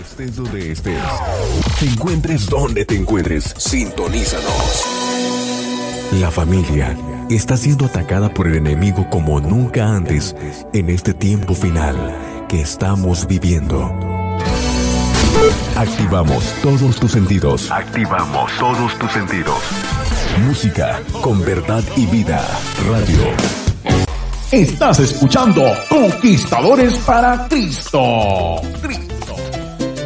Estés donde estés, te encuentres donde te encuentres, sintonízanos. La familia está siendo atacada por el enemigo como nunca antes en este tiempo final que estamos viviendo. Activamos todos tus sentidos. Activamos todos tus sentidos. Música con verdad y vida. Radio. Estás escuchando Conquistadores para Cristo.